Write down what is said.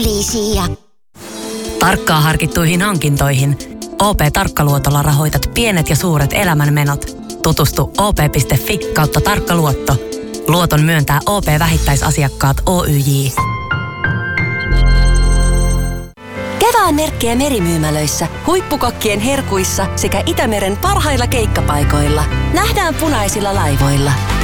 Tarkkaan harkittuihin hankintoihin. OP-tarkkaluotolla rahoitat pienet ja suuret elämänmenot. Tutustu op.fi/tarkkaluotto. Luoton myöntää OP-vähittäisasiakkaat Oyj. Kevään merkkejä merimyymälöissä, huippukokkien herkuissa sekä Itämeren parhailla keikkapaikoilla. Nähdään punaisilla laivoilla.